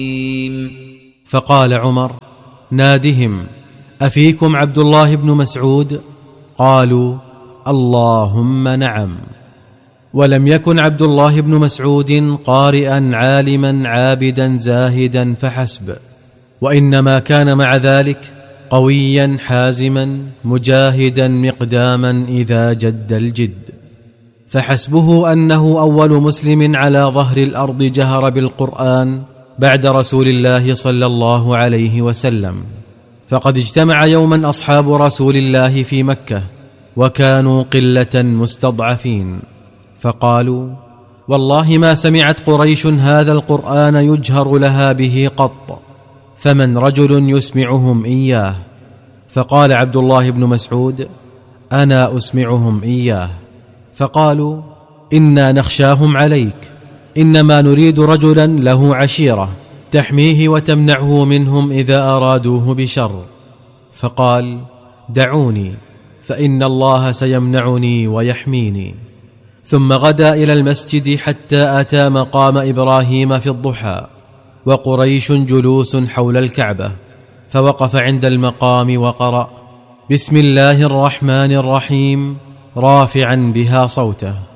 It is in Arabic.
فقال عمر: نادهم، أفيكم عبد الله بن مسعود؟ قالوا: اللهم نعم. ولم يكن عبد الله بن مسعود قارئا عالما عابدا زاهدا فحسب، وإنما كان مع ذلك قويا حازما مجاهدا مقداما إذا جد الجد، فحسبه أنه أول مسلم على ظهر الأرض جهر بالقرآن بعد رسول الله صلى الله عليه وسلم. فقد اجتمع يوما أصحاب رسول الله في مكة، وكانوا قلة مستضعفين، فقالوا: والله ما سمعت قريش هذا القرآن يجهر لها به قط، فمن رجل يسمعهم إياه؟ فقال عبد الله بن مسعود: أنا أسمعهم إياه. فقالوا: إنا نخشاهم عليك، إنما نريد رجلا له عشيرة تحميه وتمنعه منهم إذا أرادوه بشر. فقال: دعوني، فإن الله سيمنعني ويحميني. ثم غدا إلى المسجد حتى أتى مقام إبراهيم في الضحى، وقريش جلوس حول الكعبة، فوقف عند المقام وقرأ: بسم الله الرحمن الرحيم، رافعا بها صوته.